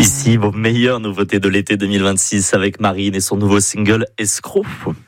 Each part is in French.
Ici, vos meilleures nouveautés de l'été 2026 avec Marine et son nouveau single Escroc.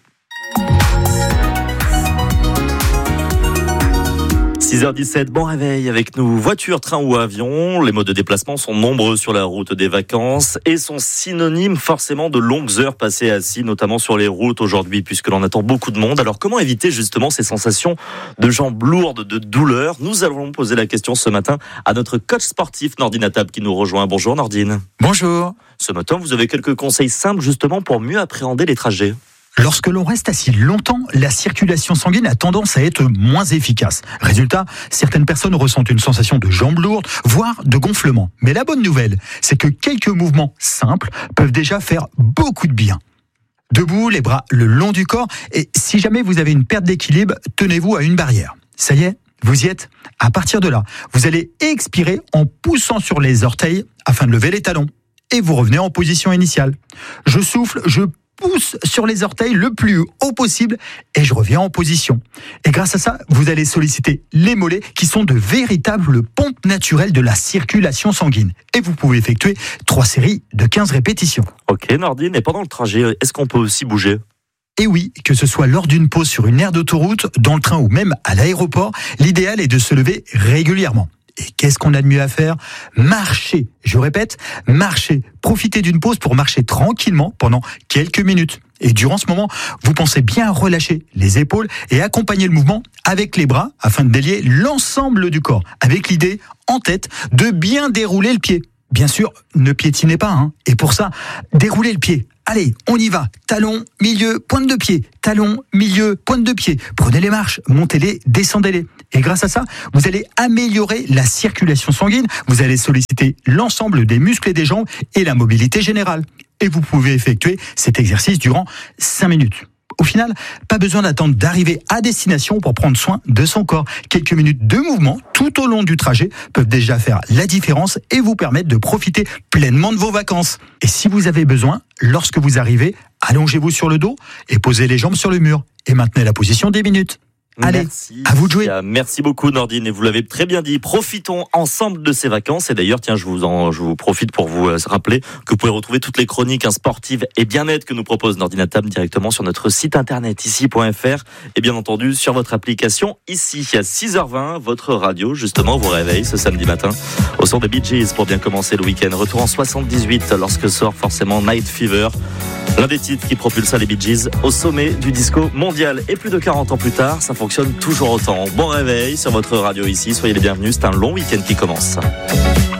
6h17, bon réveil avec nous. Voiture, train ou avion, les modes de déplacement sont nombreux sur la route des vacances et sont synonymes forcément de longues heures passées assis, notamment sur les routes aujourd'hui, puisque l'on attend beaucoup de monde. Alors comment éviter justement ces sensations de jambes lourdes, de douleur? Nous allons poser la question ce matin à notre coach sportif Nordine Attab qui nous rejoint. Bonjour Nordine. Bonjour. Ce matin, vous avez quelques conseils simples justement pour mieux appréhender les trajets. Lorsque l'on reste assis longtemps, la circulation sanguine a tendance à être moins efficace. Résultat, certaines personnes ressentent une sensation de jambes lourdes, voire de gonflement. Mais la bonne nouvelle, c'est que quelques mouvements simples peuvent déjà faire beaucoup de bien. Debout, les bras le long du corps, et si jamais vous avez une perte d'équilibre, tenez-vous à une barrière. Ça y est, vous y êtes? À partir de là, vous allez expirer en poussant sur les orteils afin de lever les talons. Et vous revenez en position initiale. Je souffle, je pousse sur les orteils le plus haut possible et je reviens en position. Et grâce à ça, vous allez solliciter les mollets qui sont de véritables pompes naturelles de la circulation sanguine. Et vous pouvez effectuer 3 séries de 15 répétitions. Ok Nordine, et pendant le trajet, est-ce qu'on peut aussi bouger ? Et oui, que ce soit lors d'une pause sur une aire d'autoroute, dans le train ou même à l'aéroport, l'idéal est de se lever régulièrement. Et qu'est-ce qu'on a de mieux à faire? Marcher. Je répète, marcher. Profitez d'une pause pour marcher tranquillement pendant quelques minutes. Et durant ce moment, vous pensez bien relâcher les épaules et accompagner le mouvement avec les bras afin de délier l'ensemble du corps, avec l'idée en tête de bien dérouler le pied. Bien sûr, ne piétinez pas, Et pour ça, déroulez le pied. Allez, on y va. Talon, milieu, pointe de pied. Talon, milieu, pointe de pied. Prenez les marches, montez-les, descendez-les. Et grâce à ça, vous allez améliorer la circulation sanguine. Vous allez solliciter l'ensemble des muscles et des jambes et la mobilité générale. Et vous pouvez effectuer cet exercice durant 5 minutes. Au final, pas besoin d'attendre d'arriver à destination pour prendre soin de son corps. Quelques minutes de mouvement tout au long du trajet peuvent déjà faire la différence et vous permettre de profiter pleinement de vos vacances. Et si vous avez besoin, lorsque vous arrivez, allongez-vous sur le dos et posez les jambes sur le mur. Et maintenez la position 10 minutes. Allez, merci. À vous de jouer. Merci beaucoup Nordine, et vous l'avez très bien dit, profitons ensemble de ces vacances. Et d'ailleurs, tiens, je vous profite pour vous rappeler que vous pouvez retrouver toutes les chroniques sportives et bien-être que nous propose Nordine Attab directement sur notre site internet ici.fr et bien entendu sur votre application ici. À 6h20, votre radio justement vous réveille ce samedi matin au son des Bee Gees pour bien commencer le week-end. Retour en 78 lorsque sort forcément Night Fever, l'un des titres qui propulsa les Bee Gees au sommet du disco mondial. Et plus de 40 ans plus tard, ça fonctionne toujours autant. Bon réveil sur votre radio ici, soyez les bienvenus, c'est un long week-end qui commence.